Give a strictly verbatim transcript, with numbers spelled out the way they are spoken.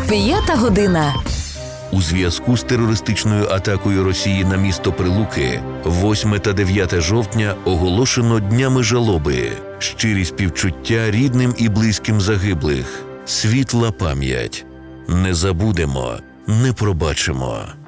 П'ята година. У зв'язку з терористичною атакою Росії на місто Прилуки восьме та дев'яте жовтня оголошено днями жалоби. Щирі співчуття рідним і близьким загиблих. Світла пам'ять. Не забудемо, не пробачимо.